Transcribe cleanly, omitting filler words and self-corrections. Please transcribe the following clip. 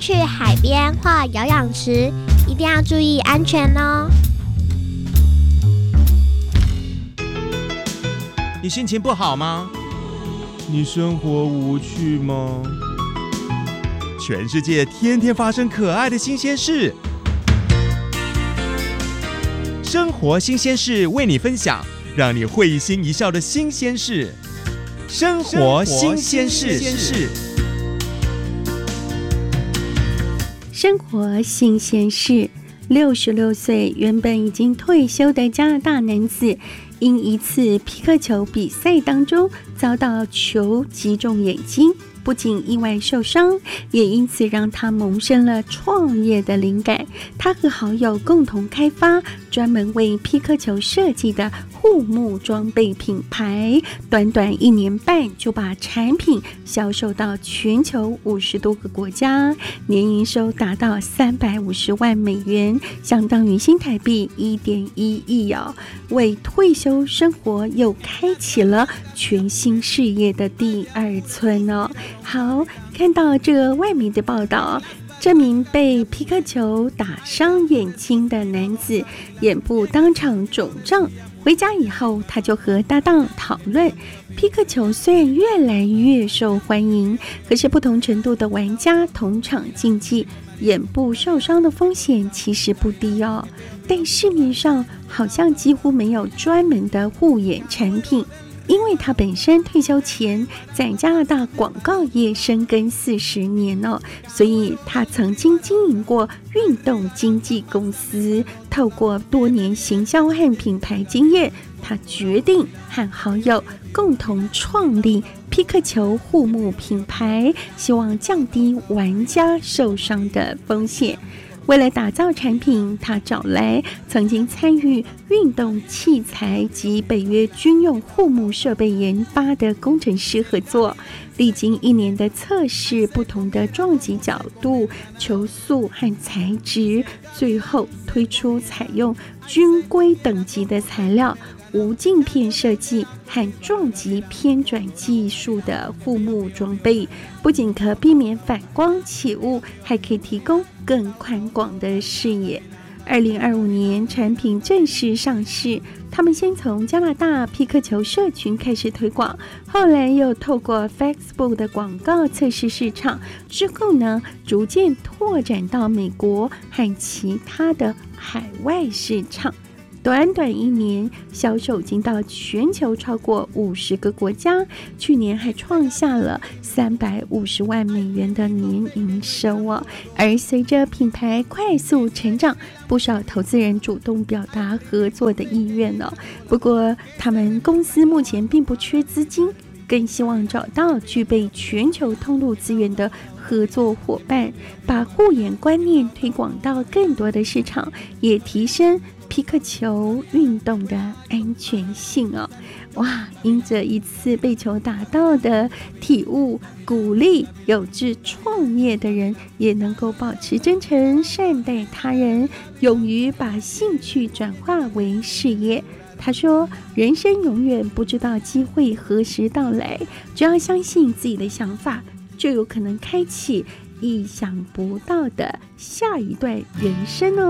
去海边或游泳池，一定要注意安全哦。 你心情不好吗？ 你生活无趣吗？ 全世界天天发生可爱的新鲜事，生活新鲜事为你分享，让你会心一笑的新鲜事。生活新鲜事， 生活新鲜事。66岁，原本已经退休的加拿大男子，因一次皮克球比赛当中遭到球击中眼睛，不仅意外受伤，也因此让他萌生了创业的灵感。他和好友共同开发专门为皮克球设计的护目装备品牌，短短1年半就把产品销售到全球50多个国家，年营收达到350万美元，相当于新台币1.1亿哦，为退休生活又开启了全新事业的第二春哦。好，看到这个外媒的报道，这名被皮克球打伤眼睛的男子眼部当场肿胀，回家以后他就和搭档讨论，皮克球虽然越来越受欢迎，可是不同程度的玩家同场竞技，眼部受伤的风险其实不低哦，但市面上好像几乎没有专门的护眼产品。因为他本身退休前在加拿大广告业深耕40年哦，所以他曾经经营过运动经纪公司。透过多年行销和品牌经验，他决定和好友共同创立皮克球护目品牌，希望降低玩家受伤的风险。为了打造产品，他找来曾经参与运动器材及北约军用护目设备研发的工程师合作，历经1年的测试不同的撞击角度、球速和材质，最后推出采用军规等级的材料、无镜片设计和撞击偏转技术的护目装备，不仅可避免反光起雾，还可以提供更宽广的视野。2025年产品正式上市，他们先从加拿大皮克球社群开始推广，后来又透过 Facebook 的广告测试市场，之后呢，逐渐拓展到美国和其他的海外市场。短短1年，销售已经到全球超过50个国家，去年还创下了350万美元的年营收哦。而随着品牌快速成长，不少投资人主动表达合作的意愿哦。不过，他们公司目前并不缺资金，更希望找到具备全球通路资源的合作伙伴，把护眼观念推广到更多的市场，也提升皮克球运动的安全性哦。哇，因着一次被球打到的体悟，鼓励有志创业的人也能够保持真诚，善待他人，勇于把兴趣转化为事业。他说，人生永远不知道机会何时到来，只要相信自己的想法，就有可能开启意想不到的下一段人生哦。